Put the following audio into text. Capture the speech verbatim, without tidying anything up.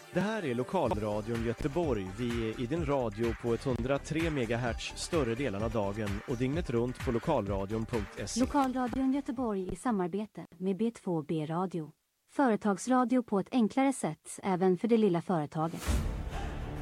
Det här är Lokalradion Göteborg. Vi är i din radio på etthundratre megahertz större delen av dagen och dygnet runt på lokalradion punkt se. Lokalradion Göteborg i samarbete med B två B Radio. Företagsradio på ett enklare sätt även för det lilla företaget.